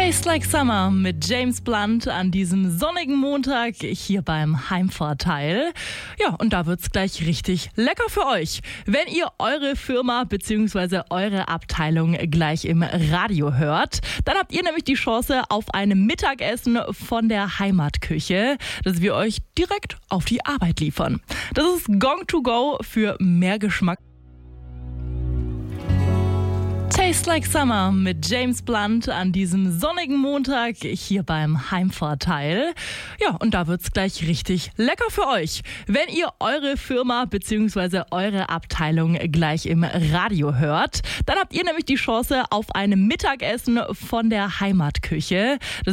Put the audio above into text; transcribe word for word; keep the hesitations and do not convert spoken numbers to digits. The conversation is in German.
Taste Like Summer mit James Blunt an diesem sonnigen Montag hier beim Heimvorteil. Ja, und da wird's gleich richtig lecker für euch. Wenn ihr eure Firma bzw. eure Abteilung gleich im Radio hört, dann habt ihr nämlich die Chance auf ein Mittagessen von der Heimatküche, das wir euch direkt auf die Arbeit liefern. Das ist Gong to Go für mehr Geschmack. Taste Like Summer mit James Blunt an diesem sonnigen Montag hier beim Heimvorteil. Ja, und da wird's gleich richtig lecker für euch. Wenn ihr eure Firma bzw. eure Abteilung gleich im Radio hört, dann habt ihr nämlich die Chance auf ein Mittagessen von der Heimatküche, das